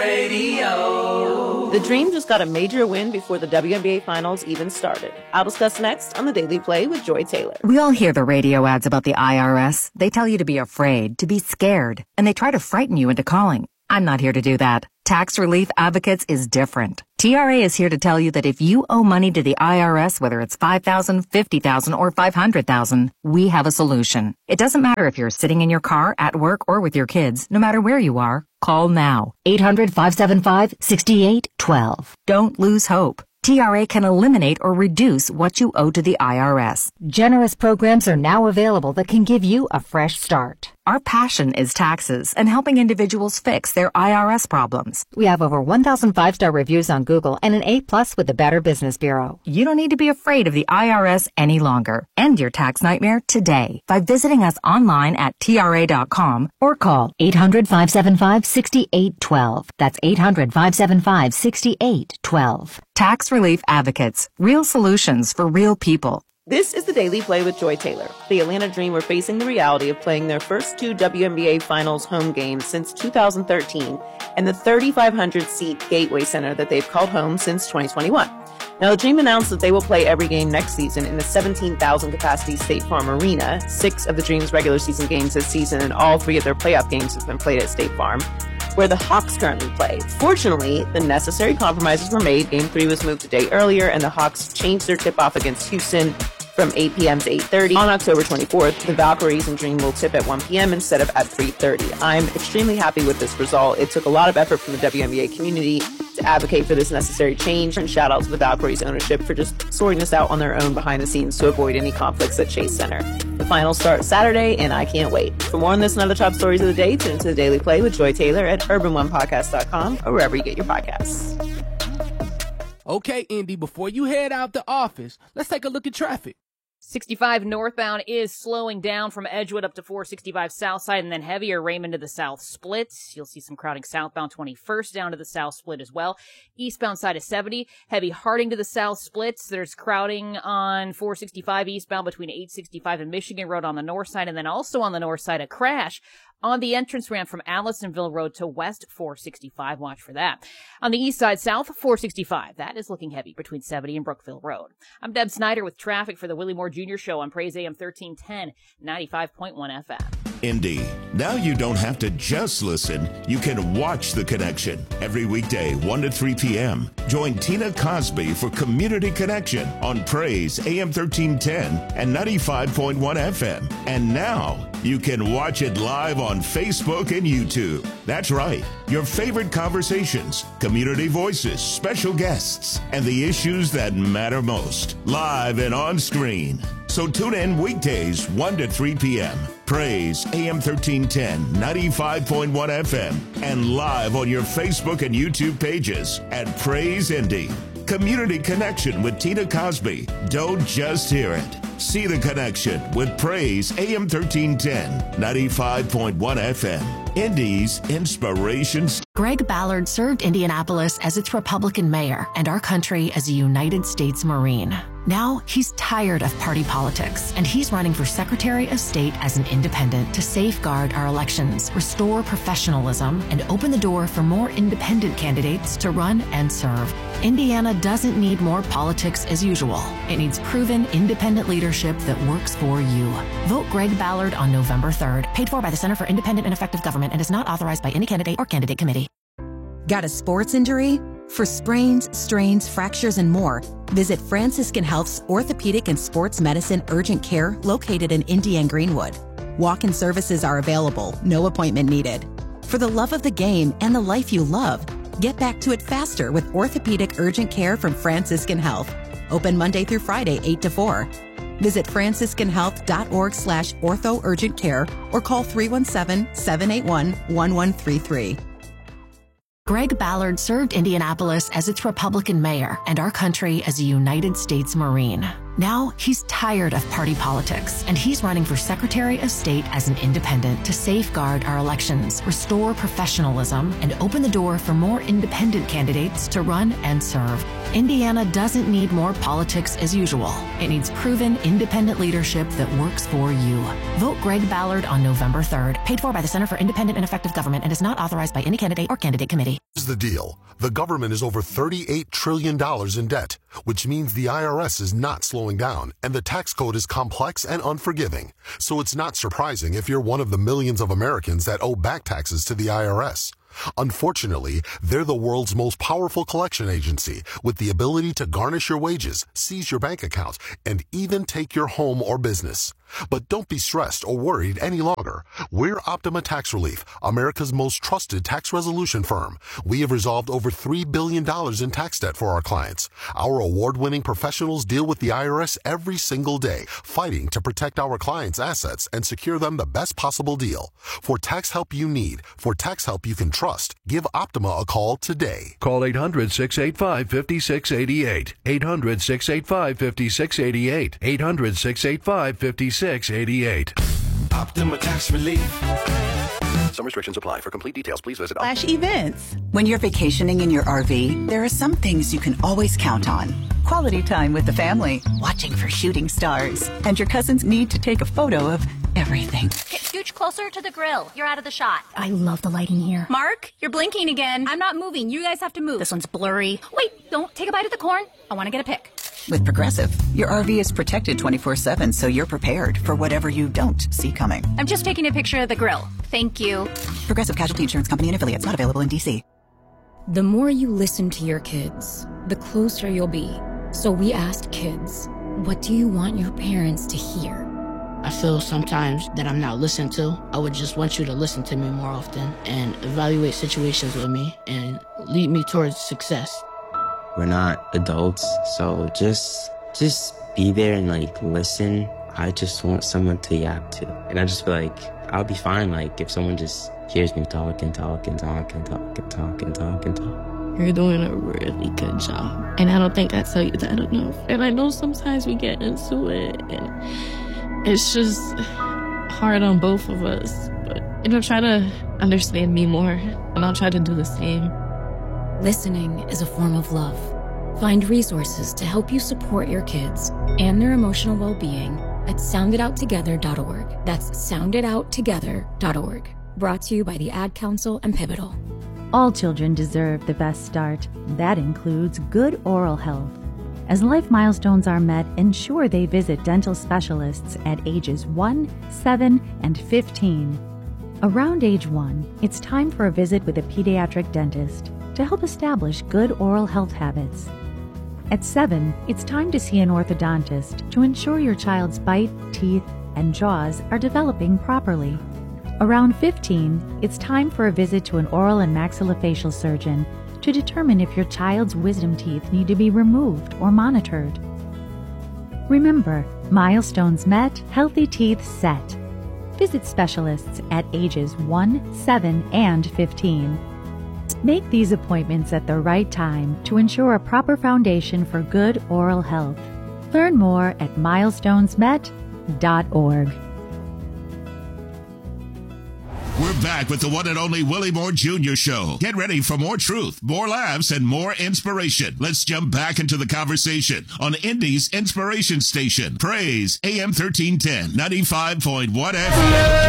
Radio. The Dream just got a major win before the WNBA Finals even started. I'll discuss next on The Daily Play with Joy Taylor. We all hear the radio ads about the IRS. They tell you to be afraid, to be scared, and they try to frighten you into calling. I'm not here to do that. Tax Relief Advocates is different. TRA is here to tell you that if you owe money to the IRS, whether it's $5,000, $50,000, or $500,000, we have a solution. It doesn't matter if you're sitting in your car, at work, or with your kids. No matter where you are, call now. 800-575-6812. Don't lose hope. TRA can eliminate or reduce what you owe to the IRS. Generous programs are now available that can give you a fresh start. Our passion is taxes and helping individuals fix their IRS problems. We have over 1,000 5-star reviews on Google and an A+ with the Better Business Bureau. You don't need to be afraid of the IRS any longer. End your tax nightmare today by visiting us online at TRA.com or call 800-575-6812. That's 800-575-6812. Tax Relief Advocates. Real solutions for real people. This is The Daily Play with Joy Taylor. The Atlanta Dream were facing the reality of playing their first 2 WNBA Finals home games since 2013 and the 3,500-seat Gateway Center that they've called home since 2021. Now, the Dream announced that they will play every game next season in the 17,000-capacity State Farm Arena. 6 of the Dream's regular season games this season and all 3 of their playoff games have been played at State Farm, where the Hawks currently play. Fortunately, the necessary compromises were made. Game 3 was moved a day earlier, and the Hawks changed their tip-off against Houston from 8 p.m. to 8:30. On October 24th, the Valkyries and Dream will tip at 1 p.m. instead of at 3:30. I'm extremely happy with this result. It took a lot of effort from the WNBA community to advocate for this necessary change, and shout out to the Valkyries ownership for just sorting this out on their own behind the scenes to avoid any conflicts at Chase Center. The finals start Saturday, and I can't wait. For more on this and other top stories of the day, tune into The Daily Play with Joy Taylor at urban1podcast.com or wherever you get your podcasts. Okay, Indy, before you head out the office, let's take a look at traffic. 65 northbound is slowing down from Edgewood up to 465 south side, and then heavier Raymond to the south split. You'll see some crowding southbound 21st down to the south split as well. Eastbound side of 70, heavy Harding to the south splits. There's crowding on 465 eastbound between 865 and Michigan Road on the north side, and then also on the north side a crash on the entrance ramp from Allisonville Road to West 465. Watch for that. On the east side, south 465. That is looking heavy between 70 and Brookville Road. I'm Deb Snyder with traffic for the Willie Moore Jr. Show on Praise AM 1310, 95.1 FM. Indy. Now you don't have to just listen. You can watch The Connection every weekday, 1 to 3 p.m. Join Tina Cosby for Community Connection on Praise AM 1310 and 95.1 FM. And now you can watch it live on Facebook and YouTube. That's right. Your favorite conversations, community voices, special guests, and the issues that matter most, live and on screen. So tune in weekdays, 1 to 3 p.m. Praise AM 1310, 95.1 FM, and live on your Facebook and YouTube pages at Praise Indy. Community Connection with Tina Cosby. Don't just hear it. See The Connection with Praise AM 1310, 95.1 FM. Indy's Inspirations. Greg Ballard served Indianapolis as its Republican mayor and our country as a United States Marine. Now he's tired of party politics, and he's running for Secretary of State as an independent to safeguard our elections, restore professionalism, and open the door for more independent candidates to run and serve. Indiana doesn't need more politics as usual. It needs proven independent leadership that works for you. Vote Greg Ballard on November 3rd. Paid for by the Center for Independent and Effective Government and is not authorized by any candidate or candidate committee. Got a sports injury? For sprains, strains, fractures, and more, visit Franciscan Health's Orthopedic and Sports Medicine Urgent Care located in Indy and Greenwood. Walk-in services are available, no appointment needed. For the love of the game and the life you love, get back to it faster with Orthopedic Urgent Care from Franciscan Health. Open Monday through Friday, 8 to 4. Visit franciscanhealth.org/ortho-urgent-care or call 317-781-1133. Greg Ballard served Indianapolis as its Republican mayor and our country as a United States Marine. Now he's tired of party politics, and he's running for Secretary of State as an independent to safeguard our elections, restore professionalism, and open the door for more independent candidates to run and serve. Indiana doesn't need more politics as usual. It needs proven, independent leadership that works for you. Vote Greg Ballard on November 3rd. Paid for by the Center for Independent and Effective Government and is not authorized by any candidate or candidate committee. Here's the deal. The government is over $38 trillion in debt, which means the IRS is not slowing down, and the tax code is complex and unforgiving. So it's not surprising if you're one of the millions of Americans that owe back taxes to the IRS. Unfortunately, they're the world's most powerful collection agency with the ability to garnish your wages, seize your bank account, and even take your home or business. But don't be stressed or worried any longer. We're Optima Tax Relief, America's most trusted tax resolution firm. We have resolved over $3 billion in tax debt for our clients. Our award-winning professionals deal with the IRS every single day, fighting to protect our clients' assets and secure them the best possible deal. For tax help you need, for tax help you can trust, give Optima a call today. Call 800-685-5688. 800-685-5688. 800-685-5688. Optima Tax Relief. Some restrictions apply. For complete details, please visit Flash events. When you're vacationing in your RV, there are some things you can always count on. Quality time with the family, watching for shooting stars, and your cousins need to take a photo of everything. Scooch closer to the grill. You're out of the shot. I love the lighting here. Mark, you're blinking again. I'm not moving. You guys have to move. This one's blurry. Wait, don't take a bite of the corn. I want to get a pic. With Progressive, your RV is protected 24/7, so you're prepared for whatever you don't see coming. I'm just taking a picture of the grill. Thank you. Progressive Casualty Insurance Company and affiliates, not available in D.C. The more you listen to your kids, the closer you'll be. So we asked kids, what do you want your parents to hear? I feel sometimes that I'm not listened to. I would just want you to listen to me more often and evaluate situations with me and lead me towards success. We're not adults, so just be there and listen. I just want someone to yap to. And I just feel like I'll be fine if someone just hears me talk and talk and talk and talk and talk and talk and talk. You're doing a really good job. And I don't think I tell you that enough. And I know sometimes we get into it and it's just hard on both of us. But try to understand me more and I'll try to do the same. Listening is a form of love. Find resources to help you support your kids and their emotional well-being at sounditouttogether.org. That's sounditouttogether.org. Brought to you by the Ad Council and Pivotal. All children deserve the best start. That includes good oral health. As life milestones are met, ensure they visit dental specialists at ages 1, 7, and 15. Around age 1, it's time for a visit with a pediatric dentist to help establish good oral health habits. At 7, it's time to see an orthodontist to ensure your child's bite, teeth, and jaws are developing properly. Around 15, it's time for a visit to an oral and maxillofacial surgeon to determine if your child's wisdom teeth need to be removed or monitored. Remember, milestones met, healthy teeth set. Visit specialists at ages 1, 7, and 15. Make these appointments at the right time to ensure a proper foundation for good oral health. Learn more at milestonesmet.org. We're back with the one and only Willie Moore Jr. Show. Get ready for more truth, more laughs, and more inspiration. Let's jump back into the conversation on Indy's Inspiration Station. Praise AM 1310, 95.1 FM.